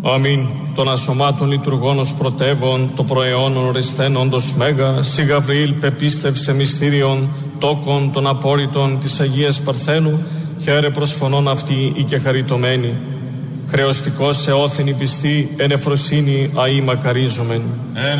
Αμήν. Των ασωμάτων λειτουργών ως πρωτεύων, το προαιώνων οριστέν όντως μέγα, σι Γαβριήλ πεπίστευσε μυστήριον, τόκον των απόρριτων της Αγίας Παρθένου, χαίρε προσφωνών αυτή ή και χαριτωμένη. Χρεωστικός σε όθηνη πιστή, εν εφροσύνη αεί μακαρίζομεν.